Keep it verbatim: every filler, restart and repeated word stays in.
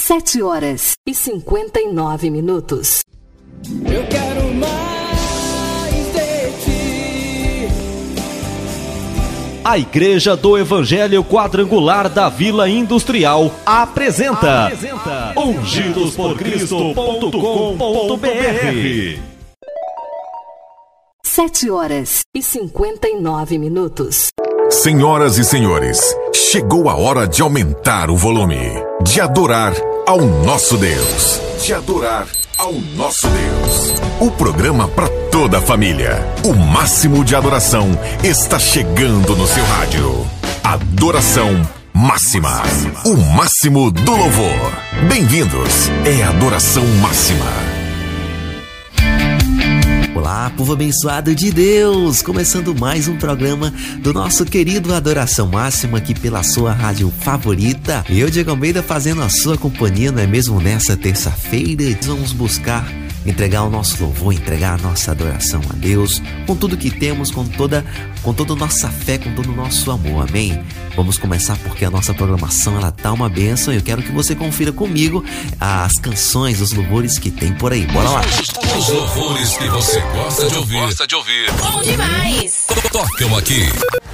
Sete horas e cinquenta e nove minutos. Eu quero mais de ti. A Igreja do Evangelho Quadrangular da Vila Industrial apresenta, apresenta ungidos por cristo ponto com ponto b r. Sete horas e cinquenta e nove minutos. Senhoras e senhores, chegou a hora de aumentar o volume, de adorar ao nosso Deus, de adorar ao nosso Deus. O programa para toda a família, o máximo de adoração está chegando no seu rádio. Adoração Máxima, o máximo do louvor. Bem-vindos, é Adoração Máxima. Olá, povo abençoado de Deus! Começando mais um programa do nosso querido Adoração Máxima aqui pela sua rádio favorita. Eu, Diego Almeida, fazendo a sua companhia, não é mesmo? Nessa terça-feira, vamos buscar entregar o nosso louvor, entregar a nossa adoração a Deus, com tudo que temos, com toda, com toda a nossa fé, com todo o nosso amor, amém? Vamos começar porque a nossa programação, ela tá uma bênção e eu quero que você confira comigo as canções, os louvores que tem por aí. Bora lá! Os louvores que você gosta de ouvir. Gosta de ouvir. Bom demais! Tocam aqui